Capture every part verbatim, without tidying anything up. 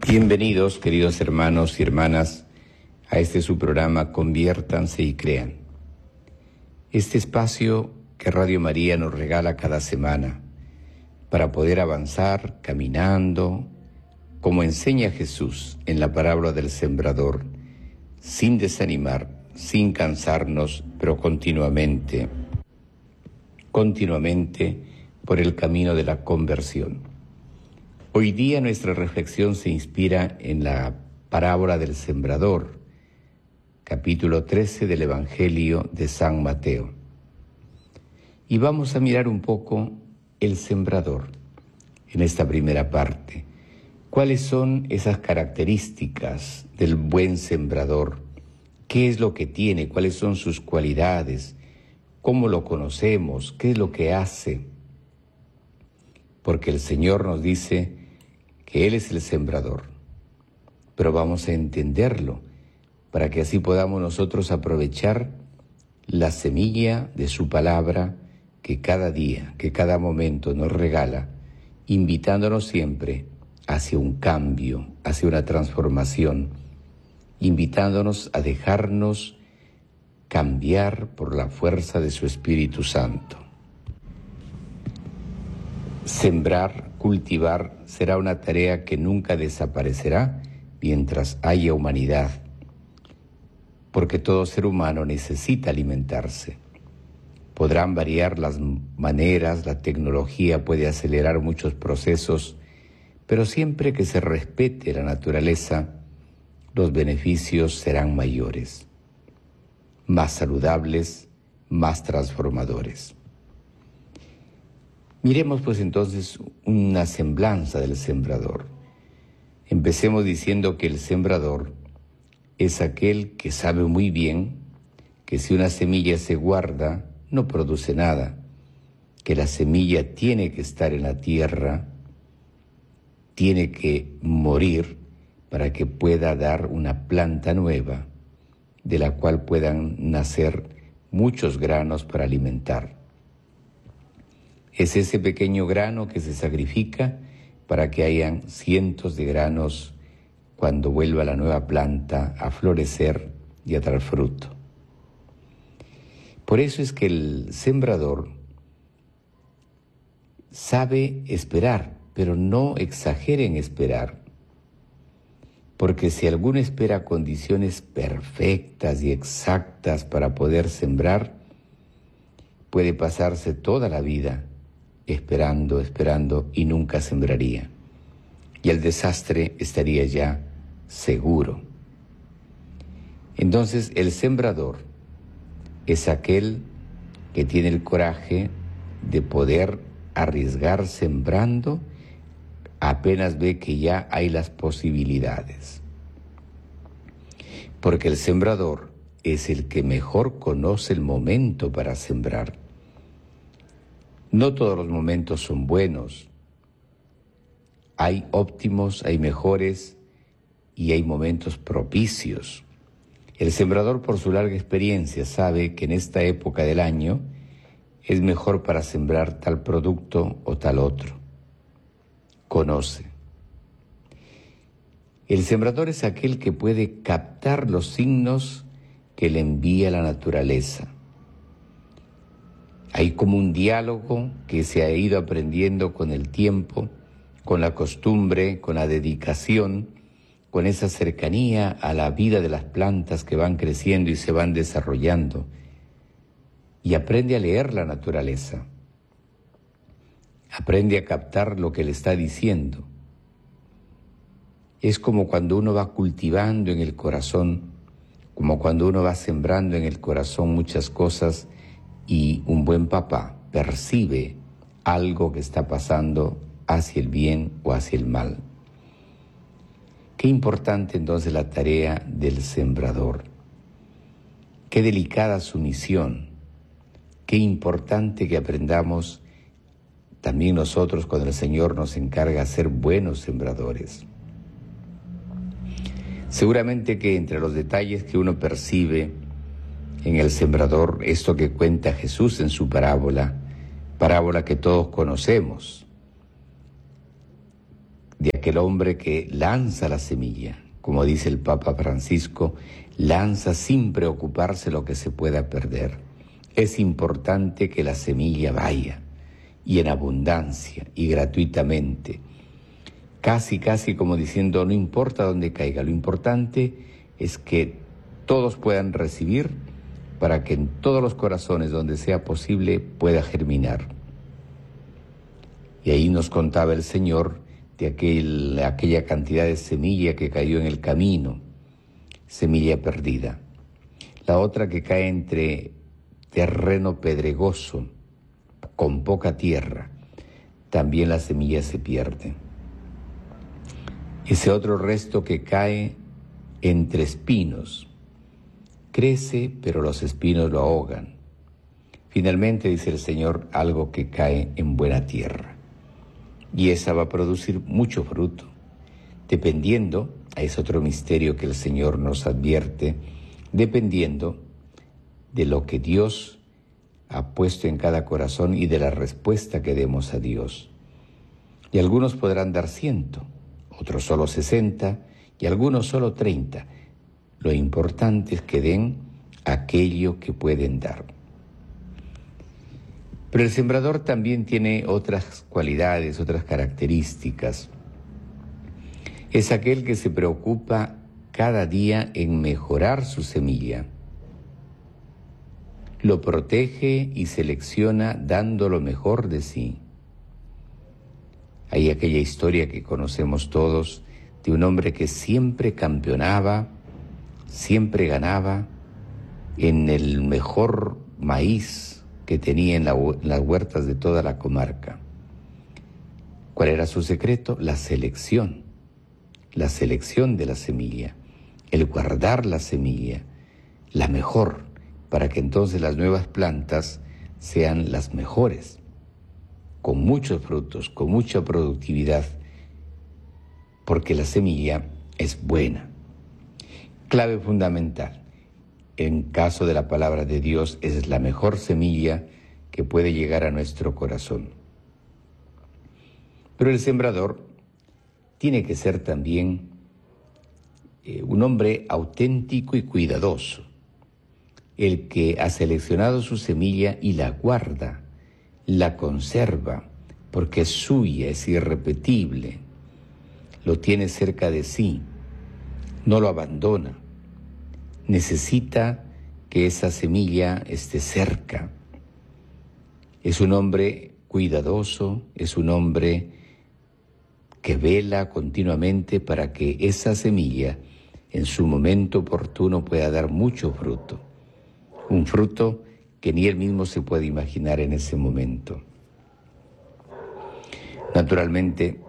Bienvenidos, queridos hermanos y hermanas, a este su programa Conviértanse y Crean. Este espacio que Radio María nos regala cada semana para poder avanzar caminando, como enseña Jesús en la parábola del sembrador, sin desanimar, sin cansarnos, pero continuamente, continuamente por el camino de la conversión. Hoy día nuestra reflexión se inspira en la parábola del sembrador, capítulo trece del Evangelio de San Mateo. Y vamos a mirar un poco el sembrador en esta primera parte. ¿Cuáles son esas características del buen sembrador? ¿Qué es lo que tiene? ¿Cuáles son sus cualidades? ¿Cómo lo conocemos? ¿Qué es lo que hace? Porque el Señor nos dice que Él es el sembrador, pero vamos a entenderlo para que así podamos nosotros aprovechar la semilla de su palabra que cada día, que cada momento nos regala, invitándonos siempre hacia un cambio, hacia una transformación, invitándonos a dejarnos cambiar por la fuerza de su Espíritu Santo. Sembrar, cultivar, será una tarea que nunca desaparecerá mientras haya humanidad, porque todo ser humano necesita alimentarse. Podrán variar las maneras, la tecnología puede acelerar muchos procesos, pero siempre que se respete la naturaleza, los beneficios serán mayores, más saludables, más transformadores. Miremos pues entonces una semblanza del sembrador. Empecemos diciendo que el sembrador es aquel que sabe muy bien que si una semilla se guarda, no produce nada, que la semilla tiene que estar en la tierra, tiene que morir para que pueda dar una planta nueva, de la cual puedan nacer muchos granos para alimentar. Es ese pequeño grano que se sacrifica para que hayan cientos de granos cuando vuelva la nueva planta a florecer y a dar fruto. Por eso es que el sembrador sabe esperar, pero no exagere en esperar, porque si alguno espera condiciones perfectas y exactas para poder sembrar, puede pasarse toda la vida esperando, esperando y nunca sembraría. Y el desastre estaría ya seguro. Entonces el sembrador es aquel que tiene el coraje de poder arriesgar sembrando apenas ve que ya hay las posibilidades. Porque el sembrador es el que mejor conoce el momento para sembrar. No todos los momentos son buenos. Hay óptimos, hay mejores y hay momentos propicios. El sembrador, por su larga experiencia, sabe que en esta época del año es mejor para sembrar tal producto o tal otro. Conoce. El sembrador es aquel que puede captar los signos que le envía la naturaleza. Hay como un diálogo que se ha ido aprendiendo con el tiempo, con la costumbre, con la dedicación, con esa cercanía a la vida de las plantas que van creciendo y se van desarrollando. Y aprende a leer la naturaleza. Aprende a captar lo que le está diciendo. Es como cuando uno va cultivando en el corazón, como cuando uno va sembrando en el corazón muchas cosas y un buen papá percibe algo que está pasando hacia el bien o hacia el mal. Qué importante entonces la tarea del sembrador. Qué delicada su misión. Qué importante que aprendamos también nosotros cuando el Señor nos encarga ser buenos sembradores. Seguramente que entre los detalles que uno percibe en el sembrador, esto que cuenta Jesús en su parábola, parábola que todos conocemos, de aquel hombre que lanza la semilla. Como dice el Papa Francisco, lanza sin preocuparse lo que se pueda perder. Es importante que la semilla vaya, y en abundancia, y gratuitamente. Casi, casi como diciendo, no importa dónde caiga, lo importante es que todos puedan recibir para que en todos los corazones donde sea posible pueda germinar. Y ahí nos contaba el Señor de aquel, aquella cantidad de semilla que cayó en el camino, semilla perdida. La otra que cae entre terreno pedregoso, con poca tierra, también la semilla se pierde. Ese otro resto que cae entre espinos, crece, pero los espinos lo ahogan. Finalmente, dice el Señor, algo que cae en buena tierra. Y esa va a producir mucho fruto, dependiendo, es otro misterio que el Señor nos advierte, dependiendo de lo que Dios ha puesto en cada corazón y de la respuesta que demos a Dios. Y algunos podrán dar ciento, otros solo sesenta y algunos solo treinta. Lo importante es que den aquello que pueden dar. Pero el sembrador también tiene otras cualidades, otras características. Es aquel que se preocupa cada día en mejorar su semilla. Lo protege y selecciona dando lo mejor de sí. Hay aquella historia que conocemos todos de un hombre que siempre campeonaba, siempre ganaba en el mejor maíz que tenía en, la, en las huertas de toda la comarca. ¿Cuál era su secreto? La selección, la selección de la semilla, el guardar la semilla, la mejor, para que entonces las nuevas plantas sean las mejores, con muchos frutos, con mucha productividad, porque la semilla es buena. Clave fundamental. En caso de la palabra de Dios, es la mejor semilla que puede llegar a nuestro corazón. Pero el sembrador tiene que ser también eh, un hombre auténtico y cuidadoso, el que ha seleccionado su semilla y la guarda, la conserva, porque es suya, es irrepetible, lo tiene cerca de sí, no lo abandona. Necesita que esa semilla esté cerca. Es un hombre cuidadoso, es un hombre que vela continuamente para que esa semilla en su momento oportuno pueda dar mucho fruto. Un fruto que ni él mismo se puede imaginar en ese momento. Naturalmente,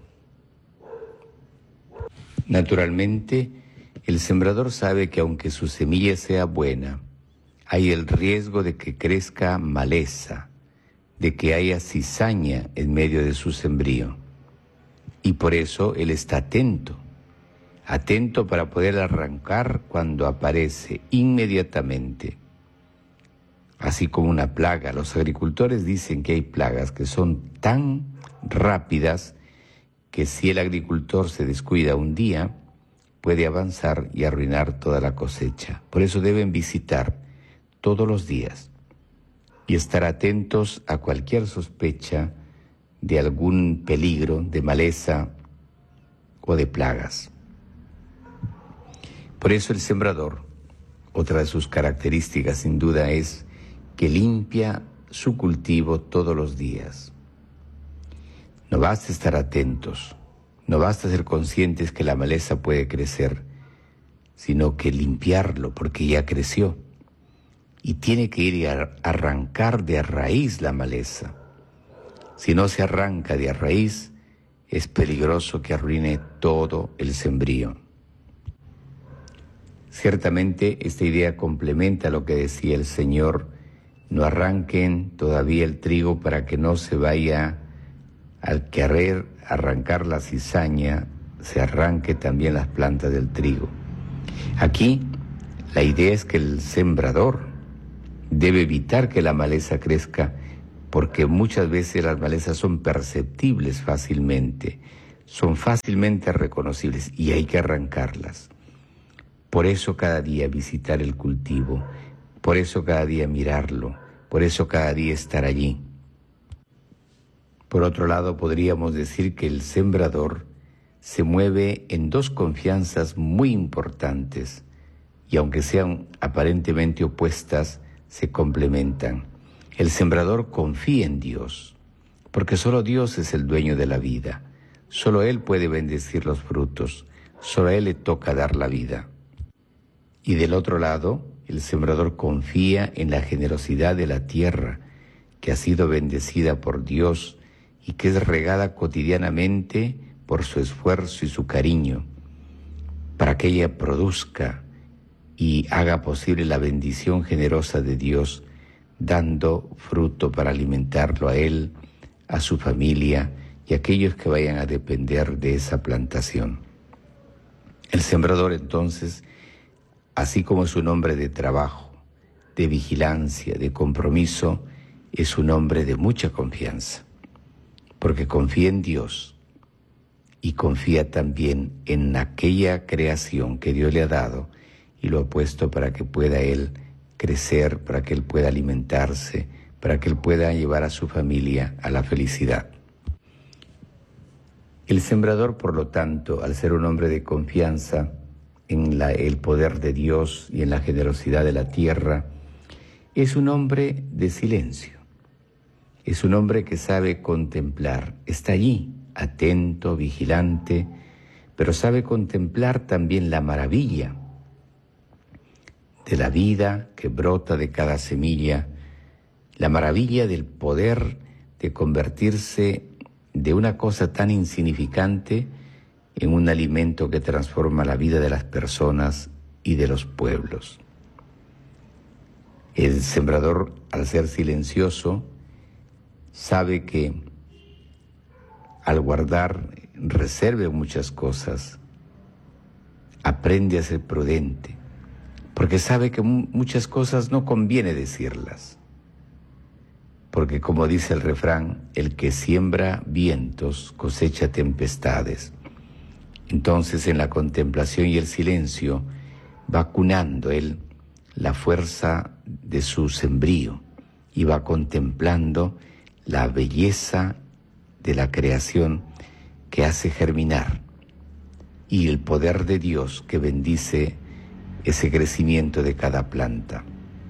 naturalmente, el sembrador sabe que aunque su semilla sea buena, hay el riesgo de que crezca maleza, de que haya cizaña en medio de su sembrío. Y por eso él está atento, atento para poder arrancar cuando aparece inmediatamente. Así como una plaga, los agricultores dicen que hay plagas que son tan rápidas que si el agricultor se descuida un día, puede avanzar y arruinar toda la cosecha. Por eso deben visitar todos los días y estar atentos a cualquier sospecha de algún peligro, de maleza o de plagas. Por eso el sembrador, otra de sus características sin duda es que limpia su cultivo todos los días. No basta estar atentos, no basta ser conscientes que la maleza puede crecer, sino que limpiarlo porque ya creció y tiene que ir a arrancar de a raíz la maleza. Si no se arranca de a raíz, es peligroso que arruine todo el sembrío. Ciertamente esta idea complementa lo que decía el Señor: no arranquen todavía el trigo para que no se vaya al querer arrancar la cizaña, se arranque también las plantas del trigo. Aquí la idea es que el sembrador debe evitar que la maleza crezca, porque muchas veces las malezas son perceptibles fácilmente, son fácilmente reconocibles y hay que arrancarlas. Por eso cada día visitar el cultivo, por eso cada día mirarlo, por eso cada día estar allí. Por otro lado, podríamos decir que el sembrador se mueve en dos confianzas muy importantes y aunque sean aparentemente opuestas, se complementan. El sembrador confía en Dios, porque solo Dios es el dueño de la vida. Solo Él puede bendecir los frutos, solo a Él le toca dar la vida. Y del otro lado, el sembrador confía en la generosidad de la tierra, que ha sido bendecida por Dios y que es regada cotidianamente por su esfuerzo y su cariño, para que ella produzca y haga posible la bendición generosa de Dios, dando fruto para alimentarlo a Él, a su familia y a aquellos que vayan a depender de esa plantación. El sembrador entonces, así como es un hombre de trabajo, de vigilancia, de compromiso, es un hombre de mucha confianza, porque confía en Dios y confía también en aquella creación que Dios le ha dado y lo ha puesto para que pueda él crecer, para que él pueda alimentarse, para que él pueda llevar a su familia a la felicidad. El sembrador, por lo tanto, al ser un hombre de confianza en la, el poder de Dios y en la generosidad de la tierra, es un hombre de silencio. Es un hombre que sabe contemplar, está allí, atento, vigilante, pero sabe contemplar también la maravilla de la vida que brota de cada semilla, la maravilla del poder de convertirse de una cosa tan insignificante en un alimento que transforma la vida de las personas y de los pueblos. El sembrador, al ser silencioso, sabe que al guardar reserve muchas cosas, aprende a ser prudente, porque sabe que muchas cosas no conviene decirlas. Porque como dice el refrán, el que siembra vientos cosecha tempestades. Entonces en la contemplación y el silencio va cunando él la fuerza de su sembrío y va contemplando la belleza de la creación que hace germinar y el poder de Dios que bendice ese crecimiento de cada planta.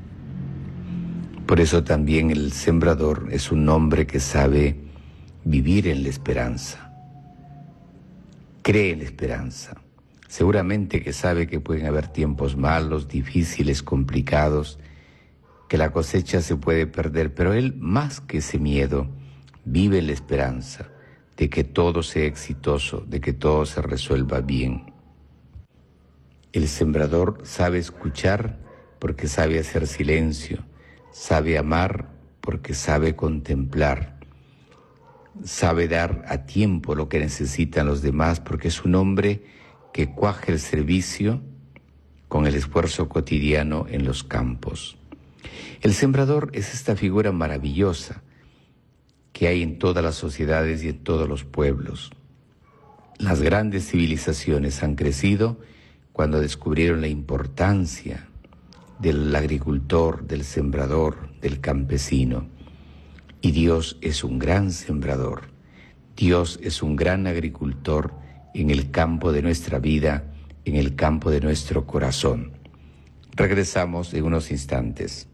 Por eso también el sembrador es un hombre que sabe vivir en la esperanza, cree en la esperanza. Seguramente que sabe que pueden haber tiempos malos, difíciles, complicados, que la cosecha se puede perder, pero él, más que ese miedo, vive en la esperanza de que todo sea exitoso, de que todo se resuelva bien. El sembrador sabe escuchar porque sabe hacer silencio, sabe amar porque sabe contemplar, sabe dar a tiempo lo que necesitan los demás porque es un hombre que cuaja el servicio con el esfuerzo cotidiano en los campos. El sembrador es esta figura maravillosa que hay en todas las sociedades y en todos los pueblos. Las grandes civilizaciones han crecido cuando descubrieron la importancia del agricultor, del sembrador, del campesino. Y Dios es un gran sembrador. Dios es un gran agricultor en el campo de nuestra vida, en el campo de nuestro corazón. Regresamos en unos instantes.